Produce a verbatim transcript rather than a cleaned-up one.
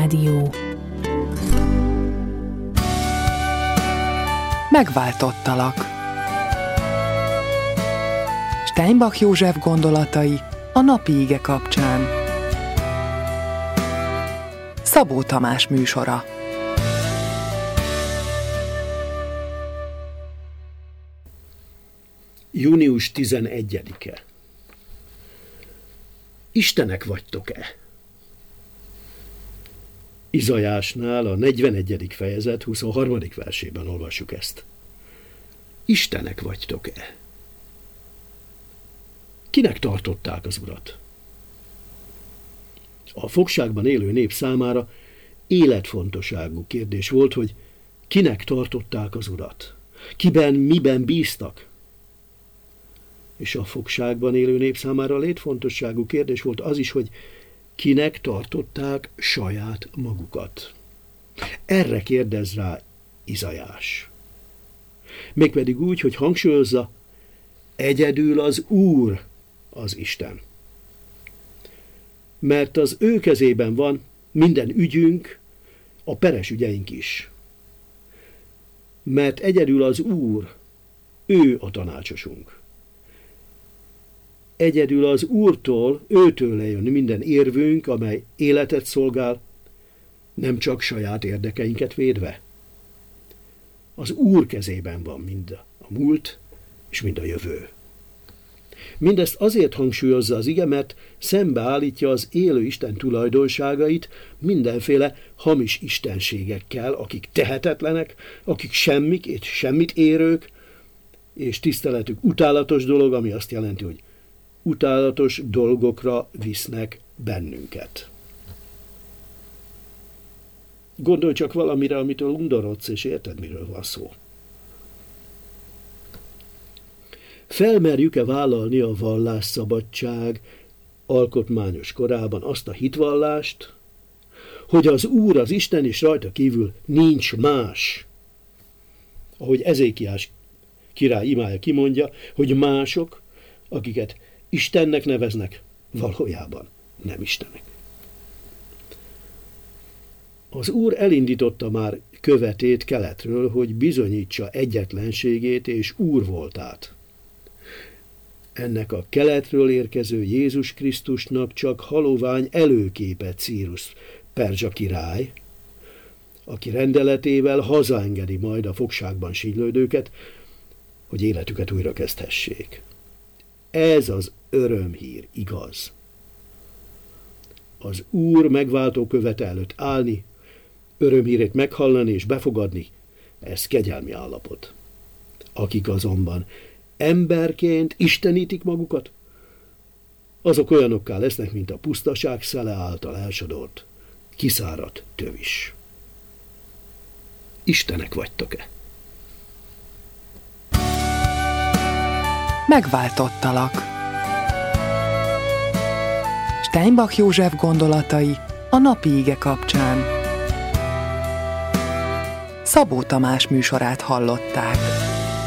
Rádió. Megváltottalak. Steinbach József gondolatai a napi ige kapcsán. Szabó Tamás műsora. június tizenegyedike. Istenek vagytok-e? Izaiásnál a negyvenegyedik fejezet huszonharmadik versében olvassuk ezt. Istenek vagytok-e? Kinek tartották az Urat? A fogságban élő nép számára életfontosságú kérdés volt, hogy kinek tartották az Urat? Kiben, miben bíztak? És a fogságban élő nép számára létfontosságú kérdés volt az is, hogy kinek tartották saját magukat. Erre kérdez rá Izaiás. Mégpedig úgy, hogy hangsúlyozza, egyedül az Úr az Isten. Mert az ő kezében van minden ügyünk, a peres ügyeink is. Mert egyedül az Úr, ő a tanácsosunk. Egyedül az Úrtól, őtől lejön minden érvünk, amely életet szolgál, nem csak saját érdekeinket védve. Az Úr kezében van mind a múlt és mind a jövő. Mindezt azért hangsúlyozza az ige, mert szembeállítja az élő Isten tulajdonságait mindenféle hamis istenségekkel, akik tehetetlenek, akik semmik és semmit érők, és tiszteletük utálatos dolog, ami azt jelenti, hogy utálatos dolgokra visznek bennünket. Gondolj csak valamire, amitől undorodsz, és érted, miről van szó. Felmerjük-e vállalni a vallásszabadság alkotmányos korában azt a hitvallást, hogy az Úr, az Isten, és rajta kívül nincs más? Ahogy Ezékiás király imája kimondja, hogy mások, akiket Istennek neveznek, valójában nem Istenek. Az Úr elindította már követét keletről, hogy bizonyítsa egyetlenségét és Úr voltát. Ennek a keletről érkező Jézus Krisztusnak csak halovány előképe Círus perzsa király, aki rendeletével hazaengedi majd a fogságban sínylődőket, hogy életüket újra kezdhessék. Ez az örömhír, igaz. Az Úr megváltó követe előtt állni, örömhírét meghallani és befogadni, ez kegyelmi állapot. Akik azonban emberként istenítik magukat, azok olyanokká lesznek, mint a pusztaság szele által elsodort, kiszáradt tövis. Istenek vagytok-e? Megváltottalak. Steinbach József gondolatai a napi ige kapcsán. Szabó Tamás műsorát hallották.